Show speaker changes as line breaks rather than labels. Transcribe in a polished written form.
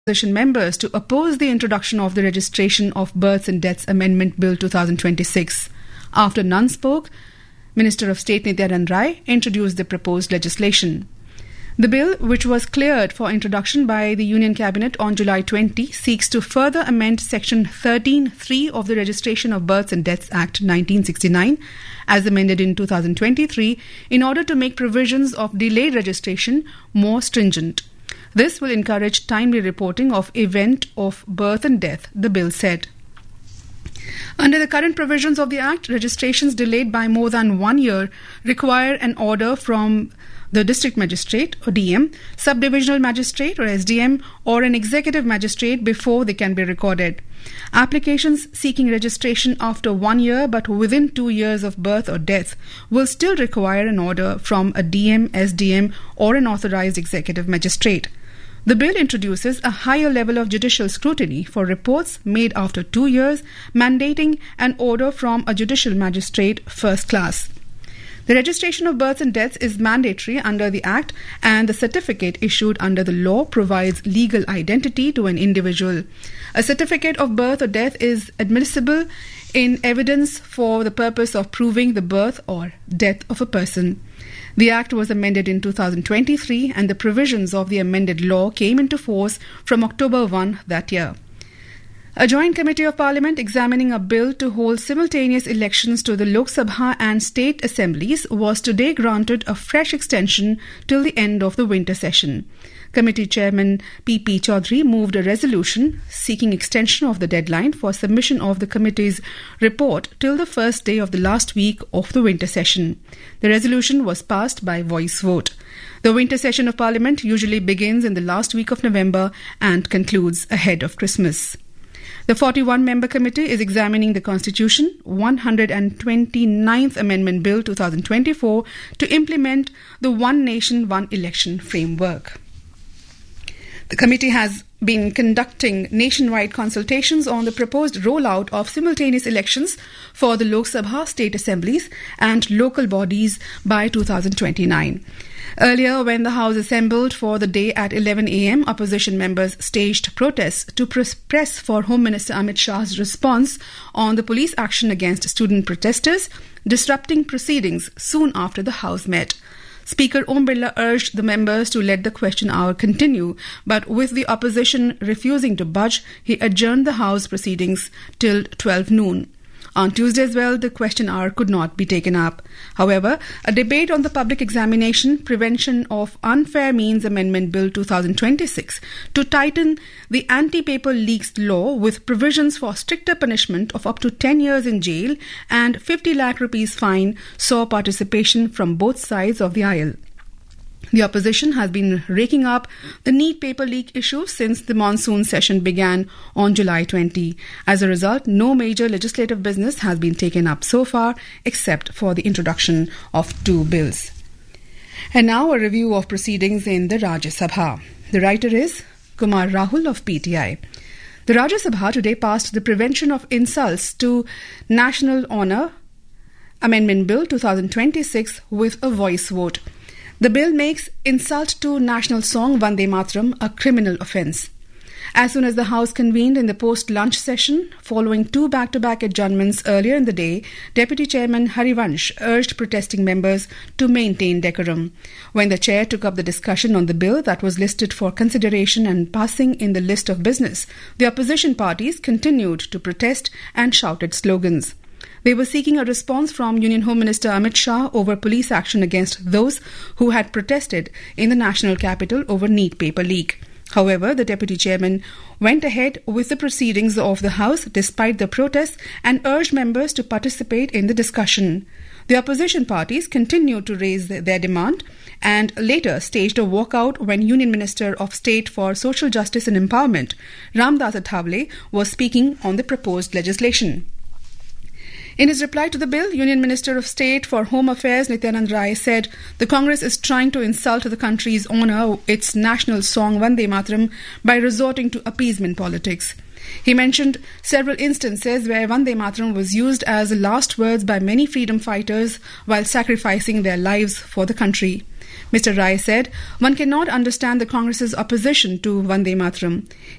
Opposition members to oppose the introduction of the Registration of Births and Deaths Amendment Bill 2026. After none spoke, Minister of State Nityanand Rai introduced the proposed legislation. The bill, which was cleared for introduction by the Union Cabinet on July 20, seeks to further amend Section 13(3) of the Registration of Births and Deaths Act 1969, as amended in 2023, in order to make provisions of delayed registration more stringent. This will encourage timely reporting of event of birth and death, the bill said. Under the current provisions of the Act, registrations delayed by more than 1 year require an order from the District Magistrate or DM, Subdivisional Magistrate or SDM, or an Executive Magistrate before they can be recorded. Applications seeking registration after 1 year but within 2 years of birth or death will still require an order from a DM, SDM, or an authorized Executive Magistrate. The bill introduces a higher level of judicial scrutiny for reports made after 2 years, mandating an order from a judicial magistrate first class. The registration of births and deaths is mandatory under the Act, and the certificate issued under the law provides legal identity to an individual. A certificate of birth or death is admissible in evidence for the purpose of proving the birth or death of a person. The Act was amended in 2023, and the provisions of the amended law came into force from October 1 that year. A joint committee of Parliament examining a bill to hold simultaneous elections to the Lok Sabha and state assemblies was today granted a fresh extension till the end of the winter session. Committee Chairman P.P. Chaudhary moved a resolution seeking extension of the deadline for submission of the committee's report till the first day of the last week of the winter session. The resolution was passed by voice vote. The winter session of Parliament usually begins in the last week of November and concludes ahead of Christmas. The 41-member committee is examining the Constitution 129th Amendment Bill 2024 to implement the One Nation, One Election framework. The committee has been conducting nationwide consultations on the proposed rollout of simultaneous elections for the Lok Sabha, state assemblies and local bodies by 2029. Earlier, when the House assembled for the day at 11 a.m., opposition members staged protests to press for Home Minister Amit Shah's response on the police action against student protesters, disrupting proceedings soon after the House met. Speaker Om Birla urged the members to let the question hour continue, but with the opposition refusing to budge, he adjourned the House proceedings till 12 noon. On Tuesday as well, the question hour could not be taken up. However, a debate on the public examination Prevention of Unfair Means Amendment Bill 2026 to tighten the anti-paper leaks law with provisions for stricter punishment of up to 10 years in jail and 50 lakh rupees fine saw participation from both sides of the aisle. The opposition has been raking up the NEET paper leak issue since the monsoon session began on July 20. As a result, no major legislative business has been taken up so far, except for the introduction of 2 bills. And now a review of proceedings in the Rajya Sabha. The writer is Kumar Rahul of PTI. The Rajya Sabha today passed the Prevention of Insults to National Honour Amendment Bill 2026 with a voice vote. The bill makes insult to national song Vande Mataram a criminal offence. As soon as the House convened in the post-lunch session, following 2 back-to-back adjournments earlier in the day, Deputy Chairman Harivansh urged protesting members to maintain decorum. When the chair took up the discussion on the bill that was listed for consideration and passing in the list of business, the opposition parties continued to protest and shouted slogans. They were seeking a response from Union Home Minister Amit Shah over police action against those who had protested in the national capital over NEET paper leak. However, the deputy chairman went ahead with the proceedings of the House despite the protests and urged members to participate in the discussion. The opposition parties continued to raise their demand and later staged a walkout when Union Minister of State for Social Justice and Empowerment, Ramdas Athavale, was speaking on the proposed legislation. In his reply to the bill, Union Minister of State for Home Affairs Nityanand Rai said the Congress is trying to insult the country's honour, its national song Vande Mataram, by resorting to appeasement politics. He mentioned several instances where Vande Mataram was used as last words by many freedom fighters while sacrificing their lives for the country. Mr. Rai said, one cannot understand the Congress's opposition to Vande Mataram.